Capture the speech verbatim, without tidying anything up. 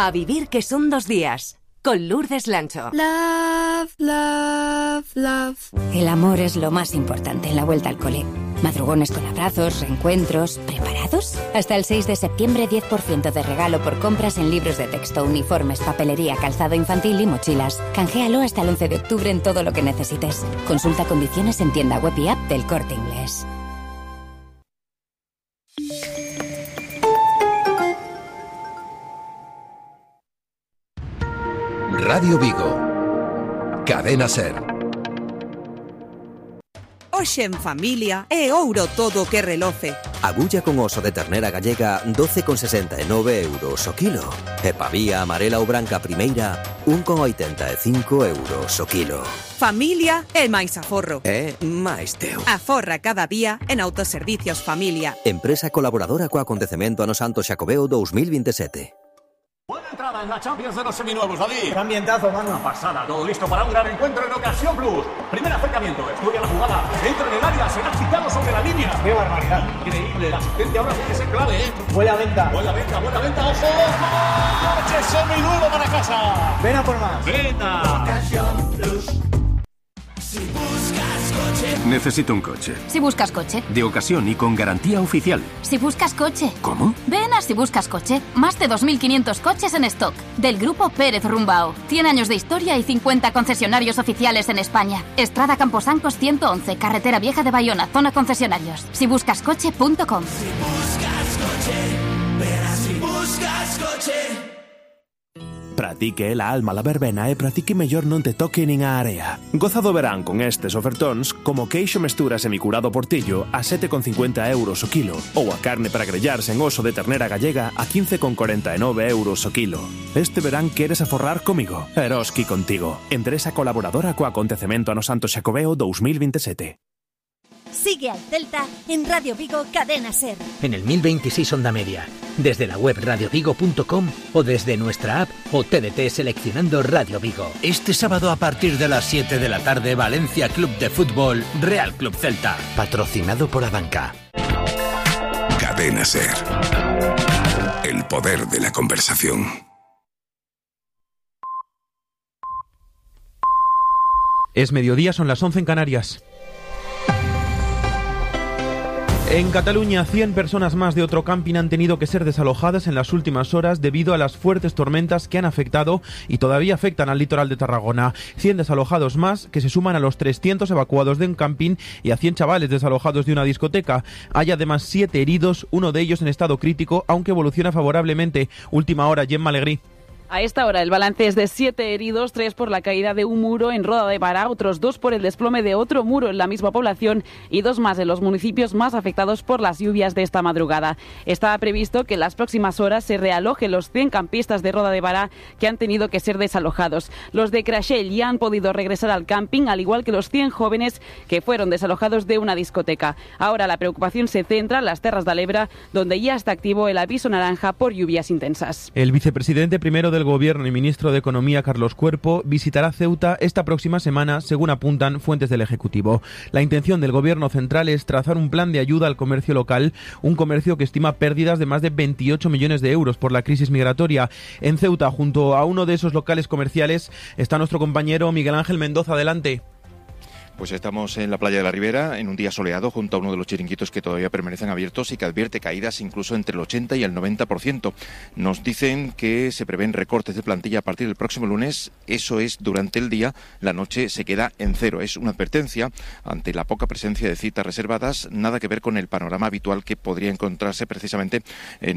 A vivir que son dos días. Con Lourdes Lancho. Love, love, love. El amor es lo más importante en la vuelta al cole. Madrugones con abrazos, reencuentros. ¿Preparados? Hasta el seis de septiembre, diez por ciento de regalo por compras en libros de texto, uniformes, papelería, calzado infantil y mochilas. Canjéalo hasta el once de octubre en todo lo que necesites. Consulta condiciones en tienda web y app del Corte Inglés. Radio Vigo, Cadena Ser. Hoxe en familia é ouro todo o que reloce. Agulla con oso de ternera gallega doce con sesenta e nove euros o kilo. E pavía amarela ou branca primeira un con oitenta e cinco euros o kilo. Familia é máis aforro. É máis teu. Aforra cada día en Autoservicios Familia. Empresa colaboradora co acontecemento ano Santo Xacobeo dos mil veintisiete. Buena entrada en la Champions de los seminuevos, David. ¡Qué ambientazo, mano! Una pasada, todo listo para un gran encuentro en Ocasión Plus. Primer acercamiento, estudia la jugada, entra en el área, será quitado sobre la línea. ¡Qué barbaridad! Increíble, el asistente ahora tiene que ser clave, ¿eh? Buena venta. Buena venta, buena venta, ojo, ojo. Coche seminuevo para casa. Ven a por más. Venta. Ocasión Plus. Si buscas coche. Necesito un coche. Si buscas coche. De ocasión y con garantía oficial. Si buscas coche. ¿Cómo? Ven a Si Buscas Coche. Más de dos mil quinientos coches en stock. Del grupo Pérez Rumbao. cien años de historia y cincuenta concesionarios oficiales en España. Estrada Camposancos ciento once, Carretera Vieja de Bayona, zona concesionarios. si buscas coche punto com. Si buscas coche, ven a Si Buscas Coche. Pratique la alma la verbena e pratique mellor non te toque nin a area. Goza do verán con estes ofertóns como queixo mestura semicurado portillo a sete con cincuenta euros o kilo ou a carne para grellarse en oso de ternera gallega a quince con cuarenta e nove euros o kilo. Este verán queres aforrar comigo? Eroski contigo. Empresa colaboradora co acontecemento ano Santo Xacobeo dos mil veintisiete. Sigue al Celta en Radio Vigo Cadena Ser. En el mil veintiséis Onda Media, desde la web radio vigo punto com o desde nuestra app o T D T seleccionando Radio Vigo. Este sábado a partir de las siete de la tarde, Valencia Club de Fútbol, Real Club Celta. Patrocinado por Abanca. Cadena Ser. El poder de la conversación. Es mediodía, son las once en Canarias. En Cataluña, cien personas más de otro camping han tenido que ser desalojadas en las últimas horas debido a las fuertes tormentas que han afectado y todavía afectan al litoral de Tarragona. cien desalojados más que se suman a los trescientos evacuados de un camping y a cien chavales desalojados de una discoteca. Hay además siete heridos, uno de ellos en estado crítico, aunque evoluciona favorablemente. Última hora, Gemma Alegrí. A esta hora el balance es de siete heridos, tres por la caída de un muro en Roda de Bará, otros dos por el desplome de otro muro en la misma población y dos más en los municipios más afectados por las lluvias de esta madrugada. Está previsto que en las próximas horas se realojen los cien campistas de Roda de Bará que han tenido que ser desalojados. Los de Crashell ya han podido regresar al camping, al igual que los cien jóvenes que fueron desalojados de una discoteca. Ahora la preocupación se centra en las Terras de l'Ebre, donde ya está activo el aviso naranja por lluvias intensas. El vicepresidente primero del Gobierno y ministro de Economía, Carlos Cuerpo, visitará Ceuta esta próxima semana, según apuntan fuentes del Ejecutivo. La intención del Gobierno central es trazar un plan de ayuda al comercio local, un comercio que estima pérdidas de más de veintiocho millones de euros por la crisis migratoria. En Ceuta, junto a uno de esos locales comerciales, está nuestro compañero Miguel Ángel Mendoza. Adelante. Pues estamos en la playa de la Ribera, en un día soleado, junto a uno de los chiringuitos que todavía permanecen abiertos y que advierte caídas incluso entre el ochenta y el noventa por ciento. Nos dicen que se prevén recortes de plantilla a partir del próximo lunes. Eso es durante el día, la noche se queda en cero. Es una advertencia ante la poca presencia de citas reservadas, nada que ver con el panorama habitual que podría encontrarse precisamente en